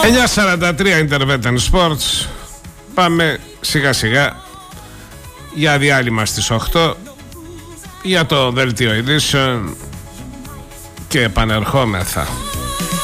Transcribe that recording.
9:43 Intervention Sports. Πάμε σιγά σιγά για διάλειμμα στις 8 για το δελτίο ειδήσεων και επανερχόμεθα.